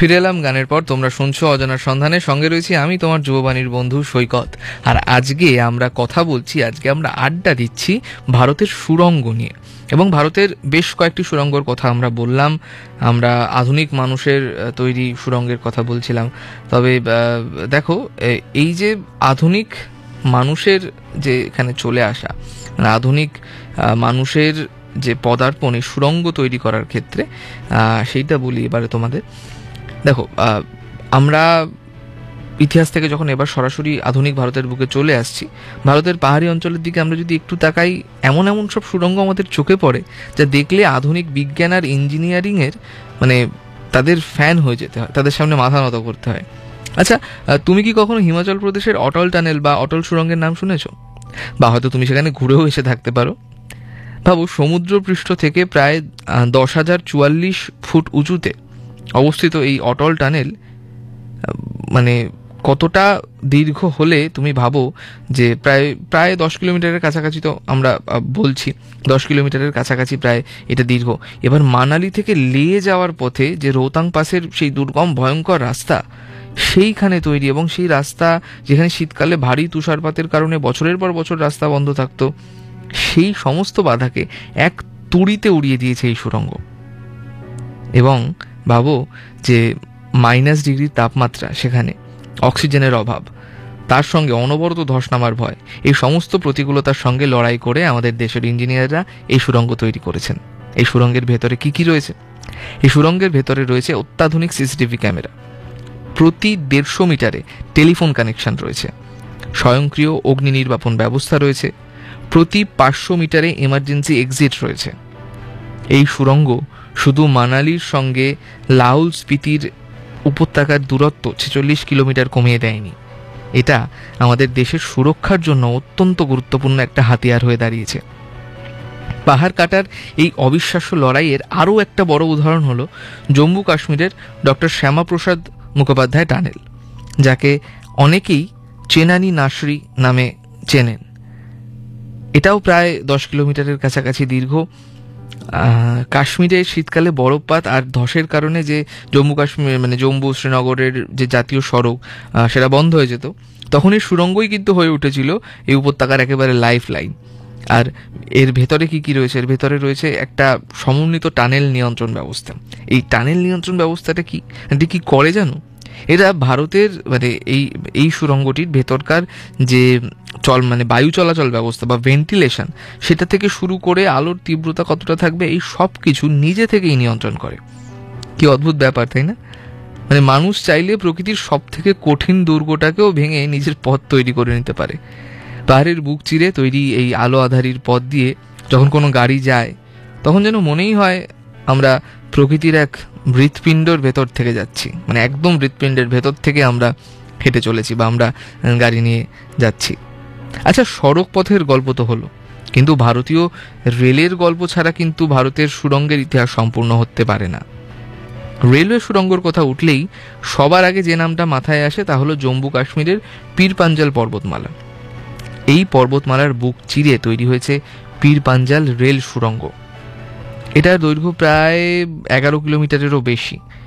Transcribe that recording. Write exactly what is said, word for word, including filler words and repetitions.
ফিরে এলাম গানের পর। তোমরা শুনছো অজানার সন্ধানে, সঙ্গে রয়েছি আমি তোমার যুববাণীর বন্ধু সৈকত। আর আজকে আমরা কথা বলছি, আজকে আমরা আড্ডা দিচ্ছি ভারতের সুড়ঙ্গ নিয়ে। এবং ভারতের বেশ কয়েকটি সুড়ঙ্গর কথা আমরা বললাম, আমরা আধুনিক মানুষের তৈরি সুড়ঙ্গের কথা বলছিলাম। তবে দেখো, এই যে আধুনিক মানুষের যে এখানে চলে আসা, মানে আধুনিক মানুষের যে পদার্পণ এই সুড়ঙ্গ তৈরি করার ক্ষেত্রে, সেইটা বলি এবারে তোমাদের। দেখো, আমরা ইতিহাস থেকে যখন এবার সরাসরি আধুনিক ভারতের বুকে চলে আসছি, ভারতের পাহাড়ি অঞ্চলের দিকে আমরা যদি একটু তাকাই, এমন এমন সব সুড়ঙ্গ আমাদের চোখে পড়ে যা দেখলে আধুনিক বিজ্ঞান আর ইঞ্জিনিয়ারিংয়ের মানে তাদের ফ্যান হয়ে যেতে হয়, তাদের সামনে মাথা নত করতে হয়। আচ্ছা, তুমি কি কখনো হিমাচল প্রদেশের অটল টানেল বা অটল সুড়ঙ্গের নাম শুনেছ? বা হয়তো তুমি সেখানে ঘুরেও এসে থাকতে পারো। ভাবো, সমুদ্রপৃষ্ঠ থেকে প্রায় দশ হাজার চুয়াল্লিশ ফুট উঁচুতে অবস্থিত এই অটল টানেল মানে কতটা দীর্ঘ হলে তুমি ভাবো যে প্রায় প্রায় দশ কিলোমিটারের কাছাকাছি, তো আমরা বলছি দশ কিলোমিটারের কাছাকাছি প্রায় এটা দীর্ঘ। এবার মানালি থেকে লে যাওয়ার পথে যে রোহতাং পাসের সেই দুর্গম ভয়ঙ্কর রাস্তা, সেইখানে তৈরি। এবং সেই রাস্তা যেখানে শীতকালে ভারী তুষারপাতের কারণে বছরের পর বছর রাস্তা বন্ধ থাকতো, সেই সমস্ত বাধাকে এক তুড়িতে উড়িয়ে দিয়েছে এই সুড়ঙ্গ। এবং ভাবো যে মাইনাস ডিগ্রি তাপমাত্রা, সেখানে অক্সিজেনের অভাব, তার সঙ্গে অনবরত ধস নামার ভয়, এই সমস্ত প্রতিকূলতার সঙ্গে লড়াই করে আমাদের দেশের ইঞ্জিনিয়াররা এই সুড়ঙ্গ তৈরি করেছেন। এই সুড়ঙ্গের ভেতরে কি কি রয়েছে? এই সুড়ঙ্গের ভেতরে রয়েছে অত্যাধুনিক সিসিটিভি ক্যামেরা, প্রতি দেড়শো মিটারে টেলিফোন কানেকশন রয়েছে, স্বয়ংক্রিয় অগ্নি নির্বাপন ব্যবস্থা রয়েছে, প্রতি পাঁচশো মিটারে এমার্জেন্সি এক্সিট রয়েছে। এই সুড়ঙ্গ শুধু মানালির সঙ্গে লাহুল স্পিতির উপত্যকার দূরত্ব ছেচল্লিশ কিলোমিটার কমিয়ে দেয়নি, এটা আমাদের দেশের সুরক্ষার জন্য অত্যন্ত গুরুত্বপূর্ণ একটা হাতিয়ার হয়ে দাঁড়িয়েছে। পাহাড় কাটার এই অবিশ্বাস্য লড়াইয়ের আরও একটা বড় উদাহরণ হলো জম্মু কাশ্মীরের ডক্টর শ্যামাপ্রসাদ মুখোপাধ্যায় টানেল, যাকে অনেকেই চেনানি নাসরি নামে চেনেন। এটাও প্রায় দশ কিলোমিটারের কাছাকাছি দীর্ঘ। কাশ্মীরে শীতকালে বরফপাত আর ধসের কারণে যে জম্মু কাশ্মীর মানে জম্মু শ্রীনগরের যে জাতীয় সড়ক সেটা বন্ধ হয়ে যেত, তখন এই সুড়ঙ্গই কিন্তু হয়ে উঠেছিল এই উপত্যকার একেবারে লাইফ লাইন। আর এর ভেতরে কি কি রয়েছে? এর ভেতরে রয়েছে একটা সমন্বিত টানেল নিয়ন্ত্রণ ব্যবস্থা। এই টানেল নিয়ন্ত্রণ ব্যবস্থাটা কি এটি কি করে জানো? এরা ভারতের মানে এই এই সুড়ঙ্গটির ভেতরকার যে চল মানে বায়ু চলাচল ব্যবস্থা বা ভেন্টিলেশন, সেটা থেকে শুরু করে আলোর তীব্রতা কতটা থাকবে, এই সব কিছু নিজে থেকেই নিয়ন্ত্রণ করে। কি অদ্ভুত ব্যাপার, তাই না? মানে মানুষ চাইলে প্রকৃতির সব থেকে কঠিন দুর্গটাকেও ভেঙে নিজের পথ তৈরি করে নিতে পারে। পাহাড়ের বুক চিরে তৈরি এই আলো আধারির পথ দিয়ে যখন কোনো গাড়ি যায়, তখন যেন মনেই হয় আমরা প্রকৃতির এক হৃৎপিণ্ডর ভেতর থেকে যাচ্ছি, মানে একদম হৃৎপিণ্ডের ভেতর থেকে আমরা হেঁটে চলেছি বা আমরা গাড়ি নিয়ে যাচ্ছি। আচ্ছা, সড়ক পথের গল্প তো হলো, কিন্তু ভারতীয় রেলের গল্প ছাড়া কিন্তু ভারতের সুড়ঙ্গের ইতিহাস সম্পূর্ণ হতে পারে না। রেলওয়ে সুড়ঙ্গর কথা উঠলেই সবার আগে যে নামটা মাথায় আসে তা হলো জম্মু কাশ্মীরের পীর পাঞ্জাল পর্বতমালা। এই পর্বতমালার বুক চিরে তৈরি হয়েছে পীর পাঞ্জাল রেল সুড়ঙ্গ। এটার দৈর্ঘ্য প্রায় এগারো কিলোমিটারেরও বেশি